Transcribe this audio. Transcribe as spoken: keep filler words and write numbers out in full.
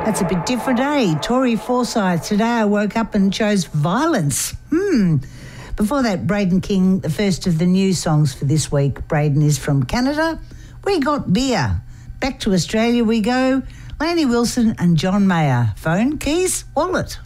That's a bit different, eh? Tori Forsyth. Today I woke up and chose violence. Hmm. Before that, Braden King, the first of the new songs for this week. Braden is from Canada. We got beer. Back to Australia we go. Laney Wilson and John Mayer. Phone, keys, wallet.